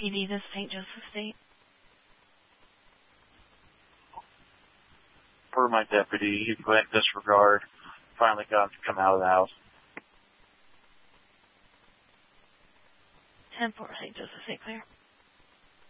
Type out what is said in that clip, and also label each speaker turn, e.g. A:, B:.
A: PD, this St. Joseph State.
B: Per my deputy, you went disregard. Finally got him to come out of the house.
A: 10-4, St. Joseph State, clear.